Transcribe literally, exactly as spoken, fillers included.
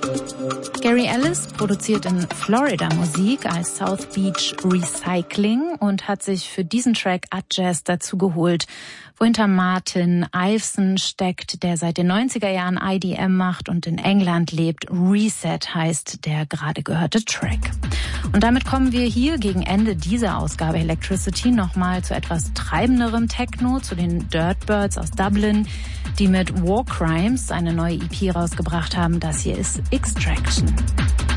Gary Ellis produziert in Florida Musik als South Beach Recycling und hat sich für diesen Track Adjazz dazu geholt, wo hinter Martin Iveson steckt, der seit den neunziger Jahren I D M macht und in England lebt. Reset heißt der gerade gehörte Track. Und damit kommen wir hier gegen Ende dieser Ausgabe Electricity nochmal zu etwas treibenderem Techno, zu den Dirtbirds aus Dublin, die mit War Crimes eine neue E P rausgebracht haben. Das hier ist Extraction.